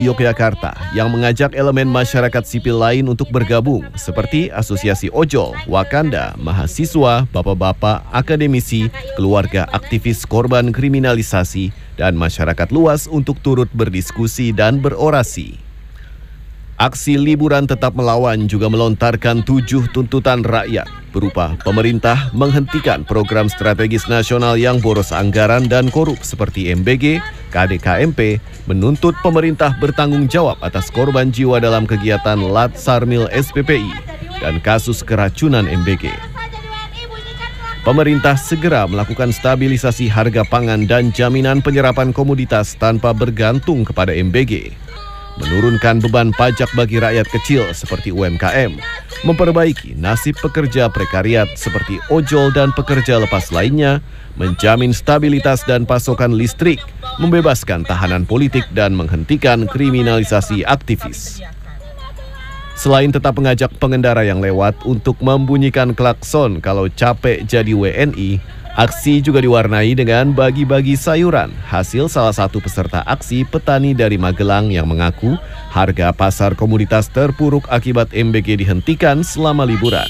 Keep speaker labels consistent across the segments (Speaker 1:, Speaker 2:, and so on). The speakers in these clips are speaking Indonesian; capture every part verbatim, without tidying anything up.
Speaker 1: Yogyakarta yang mengajak elemen masyarakat sipil lain untuk bergabung seperti Asosiasi Ojol, Wakanda, mahasiswa, bapak-bapak, akademisi, keluarga aktivis korban kriminalisasi, dan masyarakat luas untuk turut berdiskusi dan berorasi. Aksi liburan tetap melawan juga melontarkan tujuh tuntutan rakyat berupa pemerintah menghentikan program strategis nasional yang boros anggaran dan korup seperti M B G, K D K M P, menuntut pemerintah bertanggung jawab atas korban jiwa dalam kegiatan Lat Sarmil S P P I dan kasus keracunan M B G. Pemerintah segera melakukan stabilisasi harga pangan dan jaminan penyerapan komoditas tanpa bergantung kepada M B G. Menurunkan beban pajak bagi rakyat kecil seperti U M K M, memperbaiki nasib pekerja prekariat seperti ojol dan pekerja lepas lainnya, menjamin stabilitas dan pasokan listrik, membebaskan tahanan politik dan menghentikan kriminalisasi aktivis. Selain tetap mengajak pengendara yang lewat untuk membunyikan klakson kalau capek jadi W N I, aksi juga diwarnai dengan bagi-bagi sayuran, hasil salah satu peserta aksi petani dari Magelang yang mengaku harga pasar komoditas terpuruk akibat M B G dihentikan selama liburan.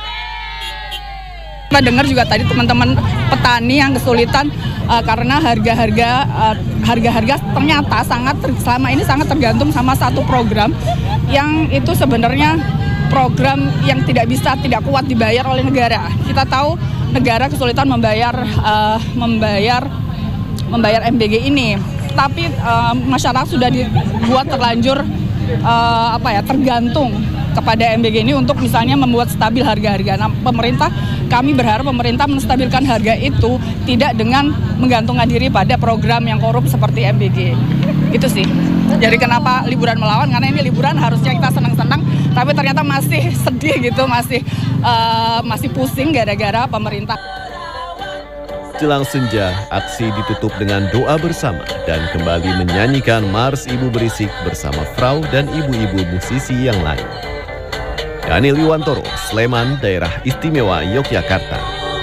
Speaker 2: Kita dengar juga tadi teman-teman petani yang kesulitan uh, karena harga-harga uh, harga-harga ternyata sangat selama ini sangat tergantung sama satu program yang itu sebenarnya program yang tidak bisa tidak kuat dibayar oleh negara. Kita tahu negara kesulitan membayar uh, membayar membayar M B G ini, tapi uh, masyarakat sudah dibuat terlanjur uh, apa ya tergantung kepada M B G ini untuk misalnya membuat stabil harga-harga. Nah, pemerintah kami berharap pemerintah menstabilkan harga itu tidak dengan menggantungkan diri pada program yang korup seperti M B G. Itu sih. Jadi kenapa liburan melawan? Karena ini liburan harusnya kita senang-senang, tapi ternyata masih sedih gitu, masih uh, masih pusing gara-gara pemerintah.
Speaker 1: Jelang senja, aksi ditutup dengan doa bersama dan kembali menyanyikan Mars Ibu Berisik bersama Frau dan ibu-ibu musisi yang lain. Daniel Yuwantoro, Sleman, Daerah Istimewa Yogyakarta.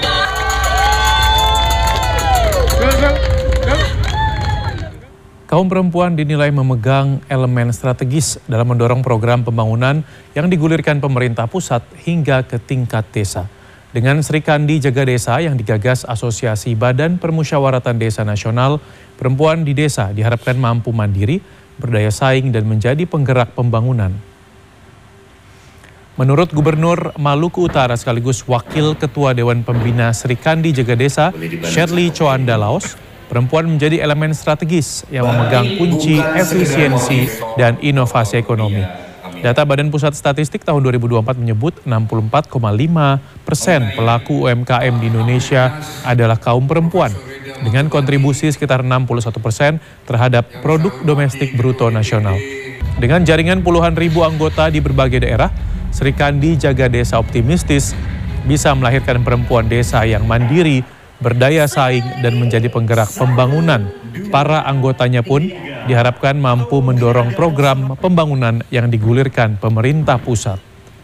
Speaker 3: Kaum perempuan dinilai memegang elemen strategis dalam mendorong program pembangunan yang digulirkan pemerintah pusat hingga ke tingkat desa. Dengan Sri Kandi Jaga Desa yang digagas Asosiasi Badan Permusyawaratan Desa Nasional, perempuan di desa diharapkan mampu mandiri, berdaya saing, dan menjadi penggerak pembangunan. Menurut Gubernur Maluku Utara sekaligus Wakil Ketua Dewan Pembina Sri Kandi Jaga Desa, Shirley Choanda Laos, perempuan menjadi elemen strategis yang memegang kunci efisiensi dan inovasi ekonomi. Data Badan Pusat Statistik tahun dua ribu dua puluh empat menyebut enam puluh empat koma lima persen pelaku U M K M di Indonesia adalah kaum perempuan, dengan kontribusi sekitar enam puluh satu persen terhadap produk domestik bruto nasional. Dengan jaringan puluhan ribu anggota di berbagai daerah, Sri Kandi Jaga Desa optimistis bisa melahirkan perempuan desa yang mandiri, berdaya saing, dan menjadi penggerak pembangunan. Para anggotanya pun diharapkan mampu mendorong program pembangunan yang digulirkan pemerintah pusat.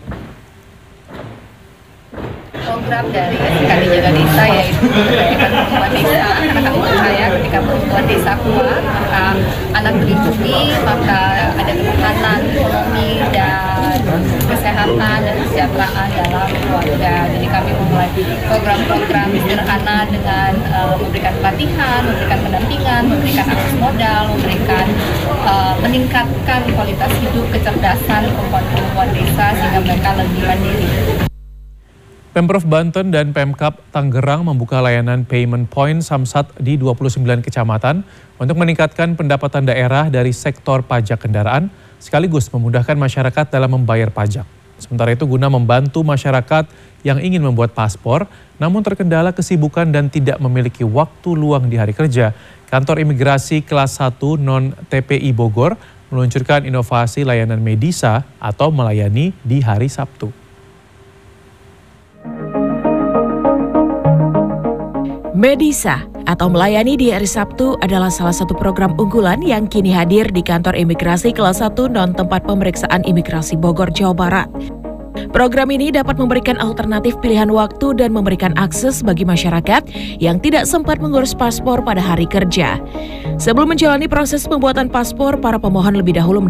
Speaker 4: Program dari Sri Kandi Jaga Desa yaitu memberdayakan perempuan desa. Karena kami percaya ketika perempuan desa kuat, maka anak terlindungi, maka ada ketahanan ekonomi dan kesehatan dan kesejahteraan dalam keluarga. Jadi kami memulai program-program sederhana dengan uh, memberikan pelatihan, memberikan pendampingan, memberikan akses modal, memberikan uh, meningkatkan kualitas hidup, kecerdasan perempuan-perempuan desa sehingga mereka lebih mandiri.
Speaker 3: Pemprov Banten dan Pemkab Tangerang membuka layanan payment point Samsat di dua puluh sembilan kecamatan untuk meningkatkan pendapatan daerah dari sektor pajak kendaraan, sekaligus memudahkan masyarakat dalam membayar pajak. Sementara itu guna membantu masyarakat yang ingin membuat paspor, namun terkendala kesibukan dan tidak memiliki waktu luang di hari kerja, Kantor Imigrasi Kelas satu Non-T P I Bogor meluncurkan inovasi layanan Medisa atau melayani di hari Sabtu.
Speaker 5: Medisa atau melayani di hari Sabtu adalah salah satu program unggulan yang kini hadir di Kantor Imigrasi Kelas satu Non Tempat Pemeriksaan Imigrasi Bogor, Jawa Barat. Program ini dapat memberikan alternatif pilihan waktu dan memberikan akses bagi masyarakat yang tidak sempat mengurus paspor pada hari kerja. Sebelum menjalani proses pembuatan paspor, para pemohon lebih dahulu